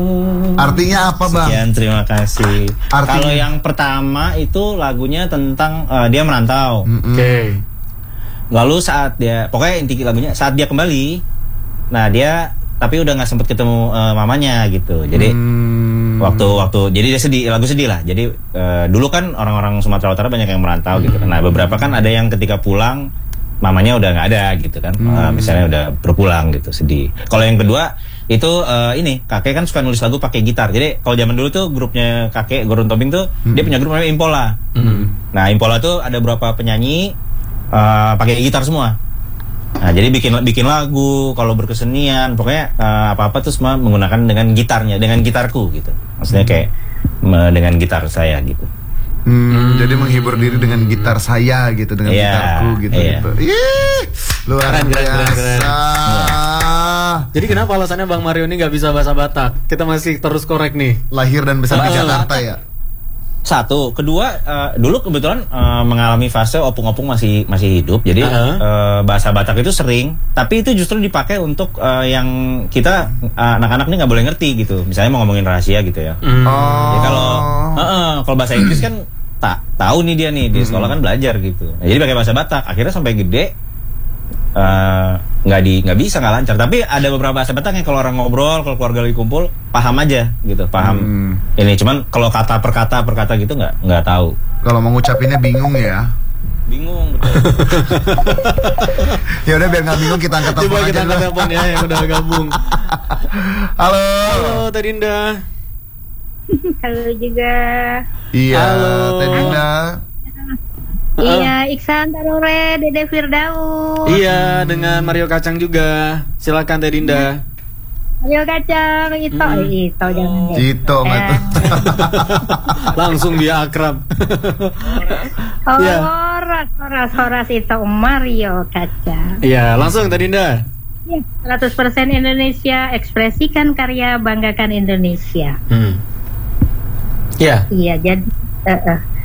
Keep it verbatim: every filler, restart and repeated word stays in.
Artinya apa, Bang? Sekian, terima kasih. Artinya... Kalau yang pertama itu lagunya tentang uh, dia merantau. Mm-hmm. Oke. Okay. Lalu saat dia, pokoknya inti lagunya saat dia kembali, nah dia tapi udah nggak sempet ketemu uh, mamanya gitu. Jadi hmm. waktu waktu jadi dia sedih, lagu sedih lah. Jadi uh, dulu kan orang-orang Sumatera Utara banyak yang merantau gitu. Nah beberapa kan ada yang ketika pulang mamanya udah nggak ada gitu kan. Hmm. Uh, misalnya udah berpulang gitu, sedih. Kalau yang kedua itu uh, ini kakek kan suka nulis lagu pakai gitar. Jadi kalau zaman dulu tuh grupnya kakek Gurun Tobing tuh hmm. dia punya grup namanya Impola. Hmm. Nah Impola tuh ada beberapa penyanyi uh, pakai gitar semua. Nah jadi bikin bikin lagu kalau berkesenian pokoknya uh, apa-apa tuh semua menggunakan dengan gitarnya, dengan gitarku gitu. Maksudnya kayak me, dengan gitar saya gitu. Hmm, hmm. Jadi menghibur diri dengan gitar saya gitu, dengan yeah, gitarku gitu yeah. gitu. Ih, luar keren, biasa. Keren, keren, keren. Yeah. Jadi kenapa alasannya Bang Mario ini nggak bisa bahasa Batak? Kita masih terus korek nih. Lahir dan besar di Jakarta ya. Satu, kedua uh, dulu kebetulan uh, mengalami fase opung-opung masih masih hidup, jadi uh-huh. uh, bahasa Batak itu sering, tapi itu justru dipakai untuk uh, yang kita uh, anak-anak ini nggak boleh ngerti gitu, misalnya mau ngomongin rahasia gitu ya. Mm. Oh. Jadi kalau uh, uh, kalau bahasa Inggris kan tak tahu nih dia nih di sekolah kan belajar gitu, nah, jadi pakai bahasa Batak, akhirnya sampai gede nggak uh, di nggak bisa nggak lancar, tapi ada beberapa bahasa Batak yang kalau orang ngobrol, kalau keluarga lagi kumpul paham aja gitu, paham hmm. ini, cuman kalau kata per kata per kata gitu nggak nggak tahu, kalau mau ngucapinnya bingung ya, bingung betul. Ya udah biar nggak bingung kita angkat telepon aja, kita angkat telepon ya yang udah gabung. Halo, halo Teh Dinda. Halo juga. Iya, halo Teh Dinda. Iya, Iksan Tarore, Dede Firdaus. Iya, dengan Mario Kacang juga. Silakan Teh Dinda. Mario Kacang, Ito, hmm. eh, Ito jangan. Ito, eh. Langsung dia akrab. Oh, ya. Horas, horas, horas itu Mario Kacang. Iya, langsung Teh Dinda. Ya, seratus persen Indonesia, ekspresikan karya, banggakan Indonesia. Hmm. Iya. Iya, jadi uh, uh.